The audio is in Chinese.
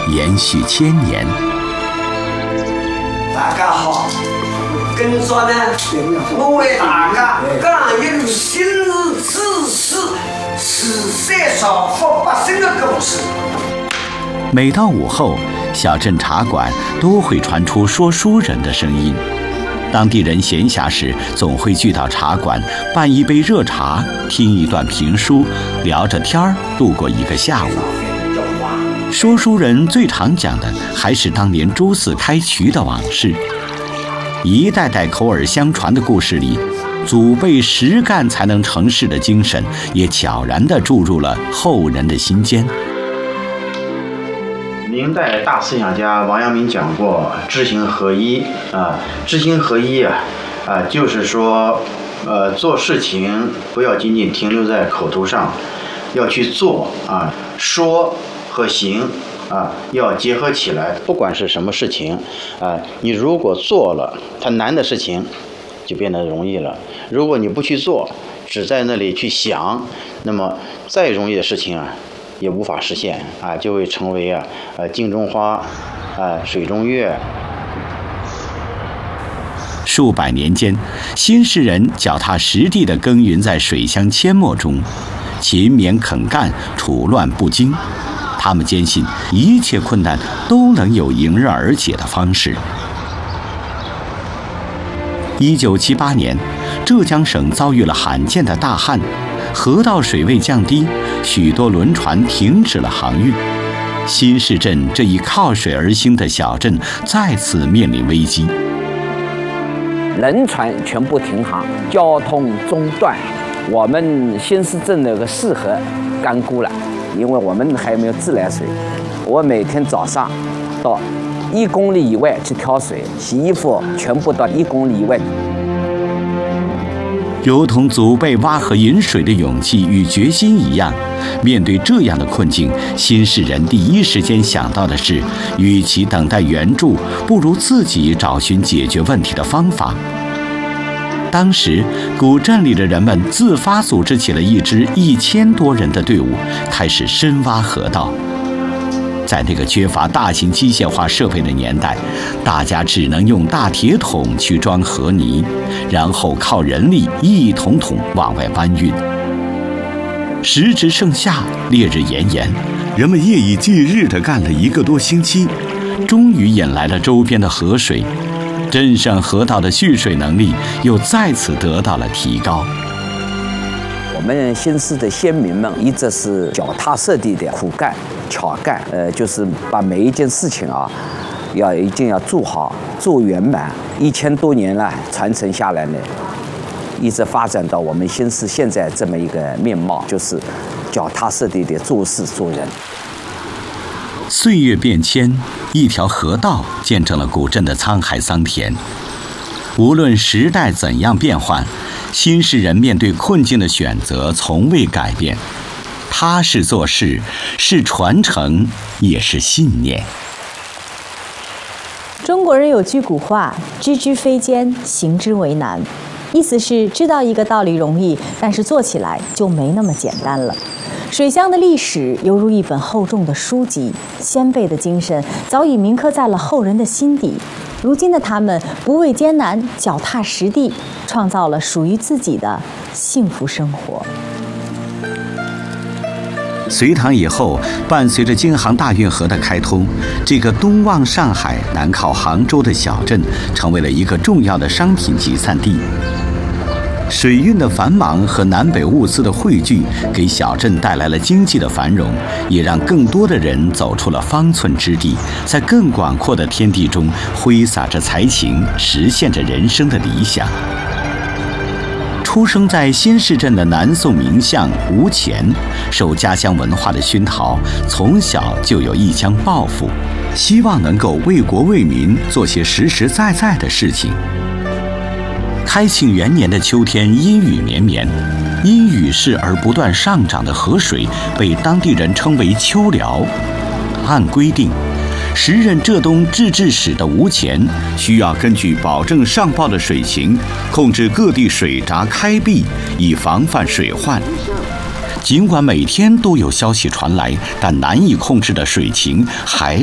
延续千年。 大家好，跟说呢，我为大家讲一个新日志士慈善造福百姓的故事。 每到午后，小镇茶馆都会传出说书人的声音。当地人闲暇时，总会聚到茶馆，办一杯热茶，听一段评书，聊着天儿，度过一个下午。说书人最常讲的还是当年朱四开渠的往事。一代代口耳相传的故事里，祖辈实干才能成事的精神，也悄然地注入了后人的心间。 明代大思想家王阳明讲过知行合一啊，知行合一啊，就是说，做事情不要仅仅停留在口头上，要去做啊，说和行啊要结合起来。不管是什么事情啊，你如果做了，它难的事情就变得容易了。如果你不去做，只在那里去想，那么再容易的事情啊，也无法实现啊，就会成为镜中花，水中月。 数百年间，新市人脚踏实地地耕耘在水乡阡陌中，勤勉肯干，处乱不惊。他们坚信一切困难都能有迎刃而解的方式。1978年，浙江省遭遇了罕见的大旱，河道水位降低，许多轮船停止了航运。新市镇这一靠水而兴的小镇再次面临危机， 轮船全部停航，交通中断，我们新市镇那个市河干枯了，因为我们还没有自来水。我每天早上到1公里以外去挑水，洗衣服全部到1公里以外。 如同祖辈挖河饮水的勇气与决心一样，面对这样的困境，新市人第一时间想到的是，与其等待援助，不如自己找寻解决问题的方法。当时，古镇里的人们自发组织起了一支1000多人的队伍，开始深挖河道。在那个缺乏大型机械化设备的年代，大家只能用大铁桶去装河泥，然后靠人力一桶桶往外搬运。时值盛夏，烈日炎炎，人们夜以继日地干了1个多星期，终于引来了周边的河水，镇上河道的蓄水能力又再次得到了提高。 我们新市的先民们一直是脚踏实地的苦干巧干，就是把每一件事情啊，一定要做好做圆满。1000多年了传承下来呢，一直发展到我们新市现在这么一个面貌，就是脚踏实地的做事做人。 岁月变迁，一条河道见证了古镇的沧海桑田。无论时代怎样变换，新市人面对困境的选择从未改变，踏实做事是传承，也是信念。 中国人有句古话，知之非艰，行之为难，意思是知道一个道理容易，但是做起来就没那么简单了。水乡的历史犹如一本厚重的书籍，先辈的精神早已铭刻在了后人的心底。如今的他们不畏艰难，脚踏实地，创造了属于自己的幸福生活。 隋唐以后，伴随着京杭大运河的开通，这个东望上海、南靠杭州的小镇成为了一个重要的商品集散地。水运的繁忙和南北物资的汇聚，给小镇带来了经济的繁荣，也让更多的人走出了方寸之地，在更广阔的天地中挥洒着才情，实现着人生的理想。出生在新市镇的南宋名相吴乾，受家乡文化的熏陶，从小就有一腔抱负，希望能够为国为民做些实实在在的事情。开庆元年的秋天，阴雨绵绵，因雨势而不断上涨的河水被当地人称为秋辽。按规定，时任浙东制置使的吴乾需要根据保证上报的水情，控制各地水闸开闭，以防范水患。尽管每天都有消息传来，但难以控制的水情还